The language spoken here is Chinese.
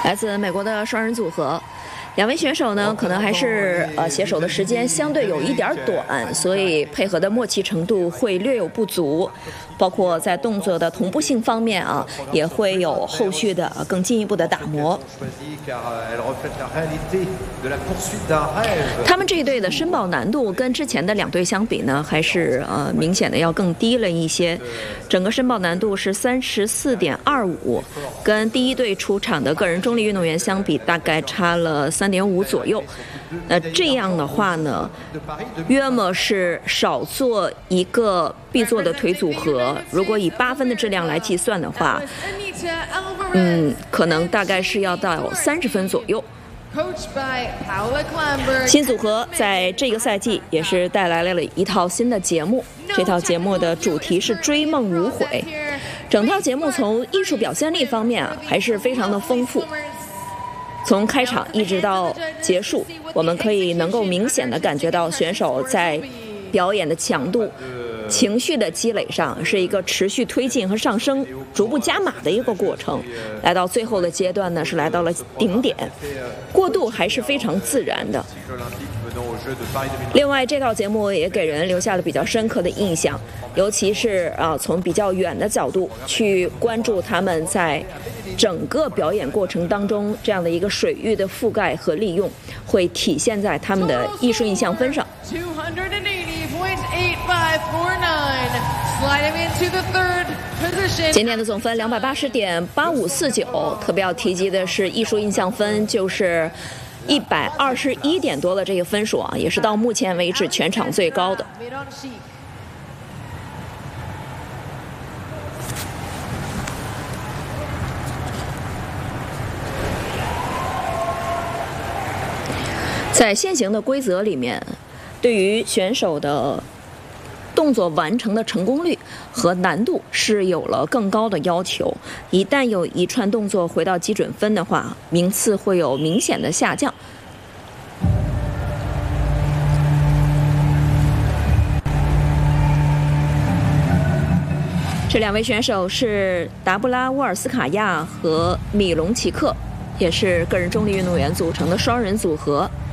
来自美国的双人组合。两位选手呢，可能还是携手的时间相对有一点短，所以配合的默契程度会略有不足，包括在动作的同步性方面啊，也会有后续的更进一步的打磨。他们这一队的申报难度跟之前的两队相比呢，还是明显的要更低了一些。整个申报难度是34.25，跟第一队出场的个人中立运动员相比，大概差了3.5左右。这样的话呢，约莫是少做一个必做的腿组合。如果以8分的质量来计算的话，可能大概是要到30分左右。新组合在这个赛季也是带来了一套新的节目，这套节目的主题是追梦无悔。整套节目从艺术表现力方面还是非常的丰富，从开场一直到结束，我们可以能够明显的感觉到选手在表演的强度、情绪的积累上是一个持续推进和上升、逐步加码的一个过程。来到最后的阶段呢，是来到了顶点，过渡还是非常自然的。另外，这套节目也给人留下了比较深刻的印象，尤其是从比较远的角度去关注他们在整个表演过程当中这样的一个水域的覆盖和利用，会体现在他们的艺术印象分上。今天的总分280.8549，特别要提及的是艺术印象分就是121点多的这个分数啊，也是到目前为止全场最高的。在现行的规则里面，对于选手的动作完成的成功率和难度是有了更高的要求。一旦有一串动作回到基准分的话，名次会有明显的下降。这两位选手是达布拉·沃尔斯卡亚和米隆奇克，也是个人中立运动员组成的双人组合。